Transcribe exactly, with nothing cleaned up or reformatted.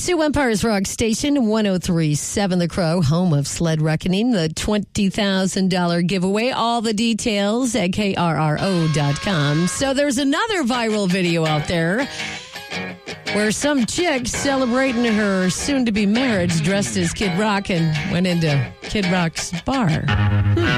Sioux Empire's Rock Station, one oh three point seven The Crow, home of Sled Reckoning, the twenty thousand dollars giveaway. All the details at K R R O dot com. So there's another viral video out there where some chick celebrating her soon-to-be marriage dressed as Kid Rock and went into Kid Rock's bar. Hmm.